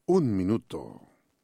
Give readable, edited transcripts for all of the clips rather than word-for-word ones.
un minuto.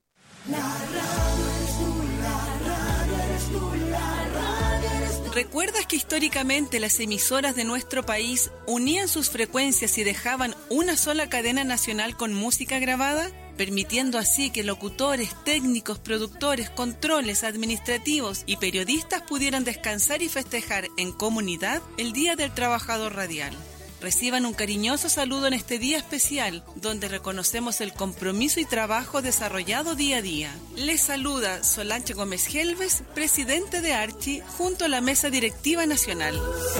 ¿Recuerdas que históricamente las emisoras de nuestro país unían sus frecuencias y dejaban una sola cadena nacional con música grabada? Permitiendo así que locutores, técnicos, productores, controles, administrativos y periodistas pudieran descansar y festejar en comunidad el Día del Trabajador Radial. Reciban un cariñoso saludo en este día especial, donde reconocemos el compromiso y trabajo desarrollado día a día. Les saluda Solange Gómez Gelves, presidente de Archi, junto a la Mesa Directiva Nacional.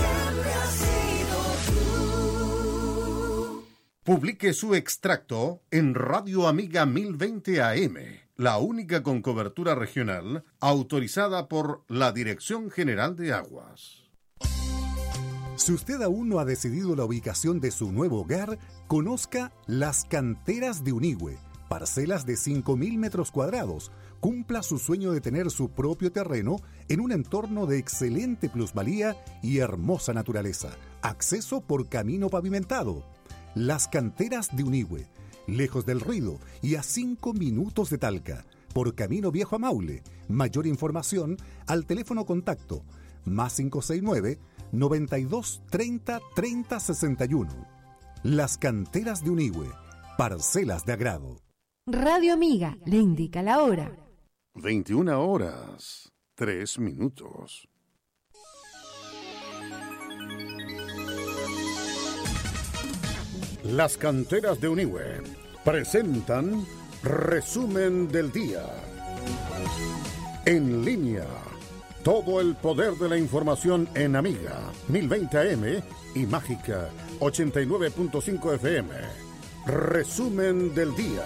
Publique su extracto en Radio Amiga 1020 AM, la única con cobertura regional autorizada por la Dirección General de Aguas. Si usted aún no ha decidido la ubicación de su nuevo hogar, conozca Las Canteras de Unigüe, parcelas de 5.000 metros cuadrados. Cumpla su sueño de tener su propio terreno en un entorno de excelente plusvalía y hermosa naturaleza. Acceso por camino pavimentado. Las Canteras de Unigüe, lejos del ruido y a 5 minutos de Talca, por camino viejo a Maule. Mayor información al teléfono contacto +569 92 30 30 61. Las Canteras de Unigüe, parcelas de agrado. Radio Amiga le indica la hora. 21:03. Las Canteras de Unigüe presentan Resumen del Día. En línea, todo el poder de la información en Amiga 1020 AM y Mágica 89.5 FM. Resumen del Día.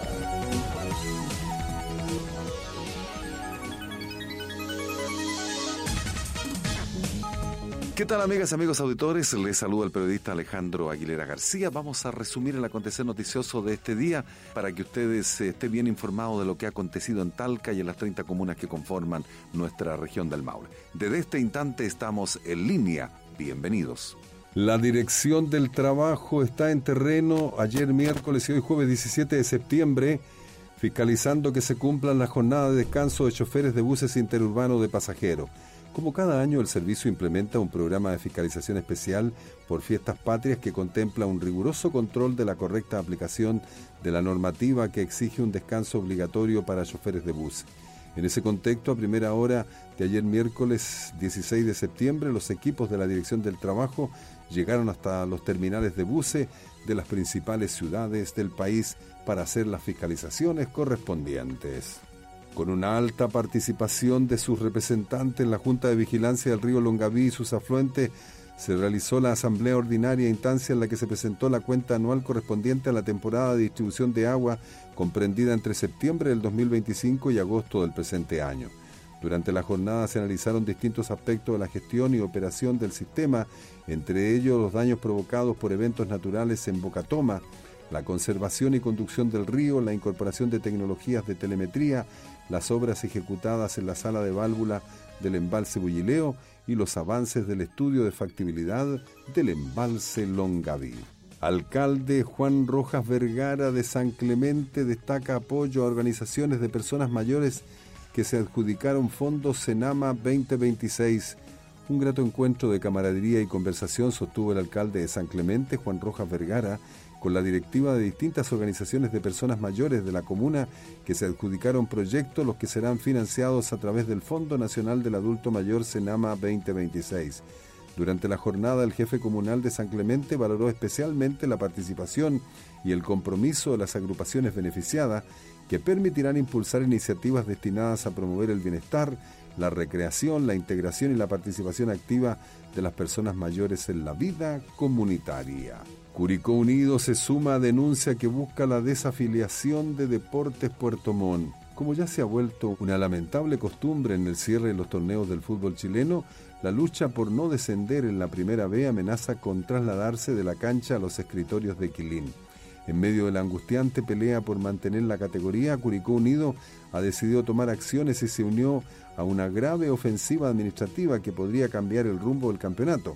¿Qué tal, amigas y amigos auditores? Les saluda el periodista Alejandro Aguilera García. Vamos a resumir el acontecer noticioso de este día para que ustedes estén bien informados de lo que ha acontecido en Talca y en las 30 comunas que conforman nuestra región del Maule. Desde este instante estamos en línea. Bienvenidos. La Dirección del Trabajo está en terreno ayer miércoles y hoy jueves 17 de septiembre, fiscalizando que se cumplan las jornadas de descanso de choferes de buses interurbanos de pasajeros. Como cada año, el servicio implementa un programa de fiscalización especial por fiestas patrias que contempla un riguroso control de la correcta aplicación de la normativa que exige un descanso obligatorio para choferes de bus. En ese contexto, a primera hora de ayer miércoles 16 de septiembre, los equipos de la Dirección del Trabajo llegaron hasta los terminales de buses de las principales ciudades del país para hacer las fiscalizaciones correspondientes. Con una alta participación de sus representantes en la Junta de Vigilancia del río Longaví y sus afluentes, se realizó la asamblea ordinaria, instancia en la que se presentó la cuenta anual correspondiente a la temporada de distribución de agua comprendida entre septiembre del 2025 y agosto del presente año. Durante la jornada se analizaron distintos aspectos de la gestión y operación del sistema, entre ellos los daños provocados por eventos naturales en Bocatoma, la conservación y conducción del río, la incorporación de tecnologías de telemetría, las obras ejecutadas en la sala de válvula del embalse Bullileo y los avances del estudio de factibilidad del embalse Longaví. Alcalde Juan Rojas Vergara de San Clemente destaca apoyo a organizaciones de personas mayores que se adjudicaron fondos Senama 2026. Un grato encuentro de camaradería y conversación sostuvo el alcalde de San Clemente, Juan Rojas Vergara, con la directiva de distintas organizaciones de personas mayores de la comuna que se adjudicaron proyectos, los que serán financiados a través del Fondo Nacional del Adulto Mayor Senama 2026. Durante la jornada, el jefe comunal de San Clemente valoró especialmente la participación y el compromiso de las agrupaciones beneficiadas que permitirán impulsar iniciativas destinadas a promover el bienestar, la recreación, la integración y la participación activa de las personas mayores en la vida comunitaria. Curicó Unido se suma a denuncia que busca la desafiliación de Deportes Puerto Montt. Como ya se ha vuelto una lamentable costumbre en el cierre de los torneos del fútbol chileno, la lucha por no descender en la Primera B amenaza con trasladarse de la cancha a los escritorios de Quilín. En medio de la angustiante pelea por mantener la categoría, Curicó Unido ha decidido tomar acciones y se unió a una grave ofensiva administrativa que podría cambiar el rumbo del campeonato.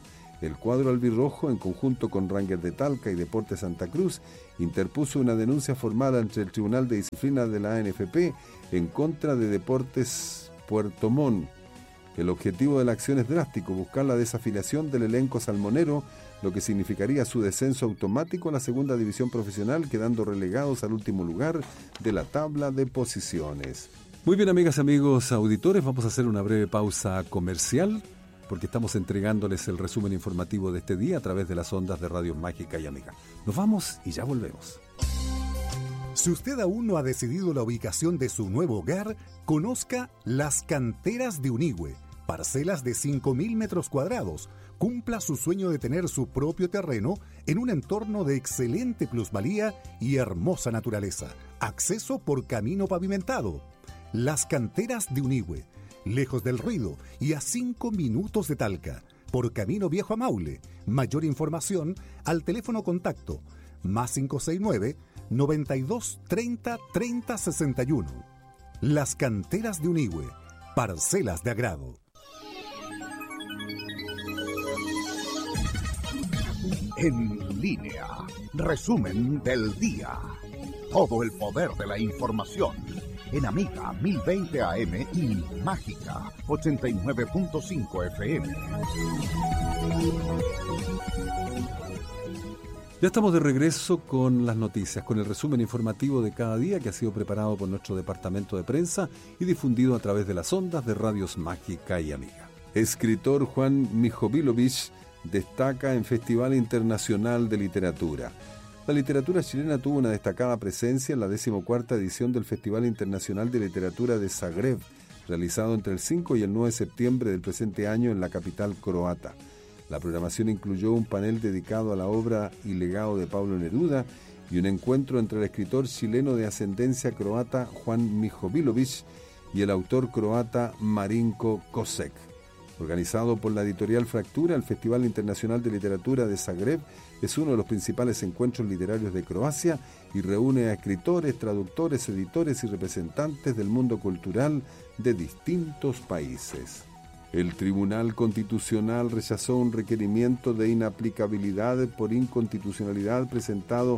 El cuadro albirrojo, en conjunto con Rangers de Talca y Deportes Santa Cruz, interpuso una denuncia formal ante el Tribunal de Disciplina de la ANFP en contra de Deportes Puerto Montt. El objetivo de la acción es drástico: buscar la desafiliación del elenco salmonero, lo que significaría su descenso automático a la segunda división profesional, quedando relegados al último lugar de la tabla de posiciones. Muy bien, amigas y amigos auditores, vamos a hacer una breve pausa comercial porque estamos entregándoles el resumen informativo de este día a través de las ondas de Radio Mágica y Amiga. Nos vamos y ya volvemos. Si usted aún no ha decidido la ubicación de su nuevo hogar, conozca Las Canteras de Unigüe, parcelas de 5.000 metros cuadrados. Cumpla su sueño de tener su propio terreno en un entorno de excelente plusvalía y hermosa naturaleza. Acceso por camino pavimentado. Las Canteras de Unigüe, lejos del ruido y a 5 minutos de Talca, por camino viejo a Maule. Mayor información al teléfono contacto +569 92 30 30 61. Las Canteras de Unigüe, parcelas de agrado. En línea, resumen del día. Todo el poder de la información en Amiga 1020 AM y Mágica 89.5 FM. Ya estamos de regreso con las noticias, con el resumen informativo de cada día que ha sido preparado por nuestro departamento de prensa y difundido a través de las ondas de Radios Mágica y Amiga. Escritor Juan Mijovilovich destaca en Festival Internacional de Literatura. La literatura chilena tuvo una destacada presencia en la 14ª edición del Festival Internacional de Literatura de Zagreb, realizado entre el 5 y el 9 de septiembre del presente año en la capital croata. La programación incluyó un panel dedicado a la obra y legado de Pablo Neruda y un encuentro entre el escritor chileno de ascendencia croata Juan Mijovilovich y el autor croata Marinko Kosek. Organizado por la editorial Fractura, el Festival Internacional de Literatura de Zagreb es uno de los principales encuentros literarios de Croacia y reúne a escritores, traductores, editores y representantes del mundo cultural de distintos países. El Tribunal Constitucional rechazó un requerimiento de inaplicabilidad por inconstitucionalidad presentado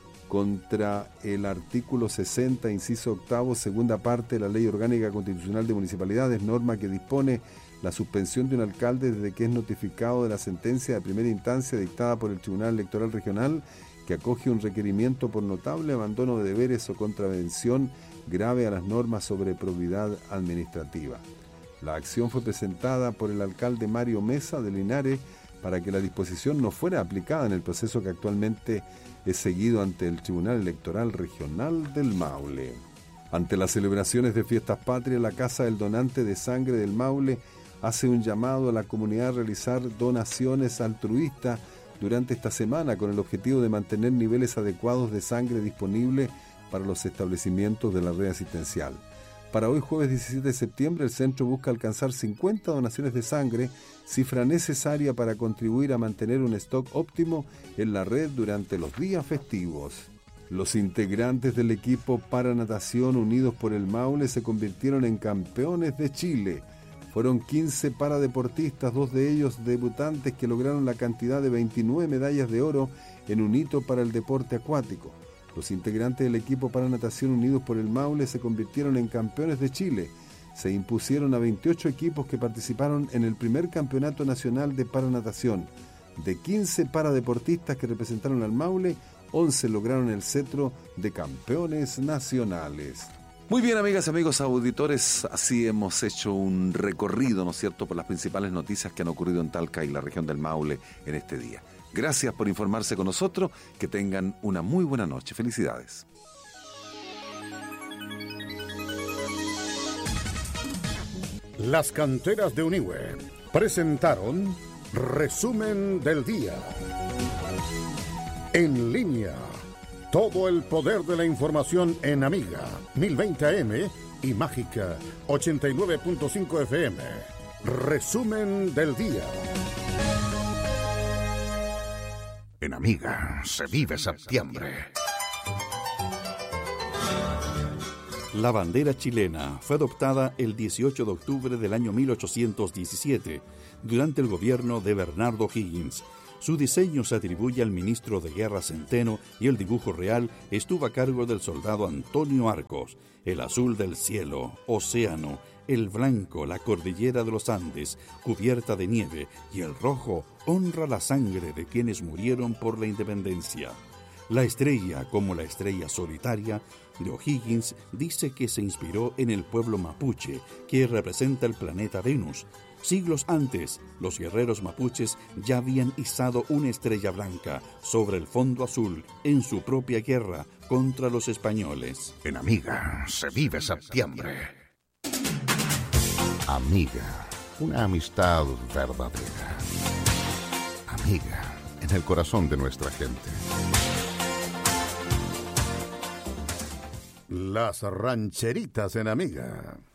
contra el artículo 60, inciso octavo, segunda parte de la Ley Orgánica Constitucional de Municipalidades, norma que dispone la suspensión de un alcalde desde que es notificado de la sentencia de primera instancia dictada por el Tribunal Electoral Regional que acoge un requerimiento por notable abandono de deberes o contravención grave a las normas sobre probidad administrativa. La acción fue presentada por el alcalde Mario Mesa de Linares para que la disposición no fuera aplicada en el proceso que actualmente es seguido ante el Tribunal Electoral Regional del Maule. Ante las celebraciones de Fiestas Patrias, la Casa del Donante de Sangre del Maule hace un llamado a la comunidad a realizar donaciones altruistas durante esta semana con el objetivo de mantener niveles adecuados de sangre disponible para los establecimientos de la red asistencial. Para hoy, jueves 17 de septiembre, el centro busca alcanzar 50 donaciones de sangre, cifra necesaria para contribuir a mantener un stock óptimo en la red durante los días festivos. Los integrantes del equipo Paranatación Unidos por el Maule se convirtieron en campeones de Chile. Fueron 15 paradeportistas, 2 de ellos debutantes, que lograron la cantidad de 29 medallas de oro en un hito para el deporte acuático. Los integrantes del equipo Paranatación Unidos por el Maule se convirtieron en campeones de Chile. Se impusieron a 28 equipos que participaron en el primer campeonato nacional de paranatación. De 15 paradeportistas que representaron al Maule, 11 lograron el cetro de campeones nacionales. Muy bien, amigas y amigos auditores, así hemos hecho un recorrido, ¿no es cierto?, por las principales noticias que han ocurrido en Talca y la región del Maule en este día. Gracias por informarse con nosotros, que tengan una muy buena noche. Felicidades. Las Canteras de Unigüe presentaron Resumen del Día. En línea, todo el poder de la información en Amiga 1020 AM y Mágica 89.5 FM. Resumen del Día. En Amiga se vive septiembre. La bandera chilena fue adoptada el 18 de octubre del año 1817, durante el gobierno de Bernardo O'Higgins. Su diseño se atribuye al ministro de Guerra Centeno y el dibujo real estuvo a cargo del soldado Antonio Arcos. El azul del cielo, océano, el blanco, la cordillera de los Andes, cubierta de nieve, y el rojo honra la sangre de quienes murieron por la independencia. La estrella, como la estrella solitaria de O'Higgins, dice que se inspiró en el pueblo mapuche, que representa el planeta Venus. Siglos antes, los guerreros mapuches ya habían izado una estrella blanca sobre el fondo azul en su propia guerra contra los españoles. En Amiga se vive septiembre. Amiga, una amistad verdadera. Amiga, en el corazón de nuestra gente. Las rancheritas en Amiga.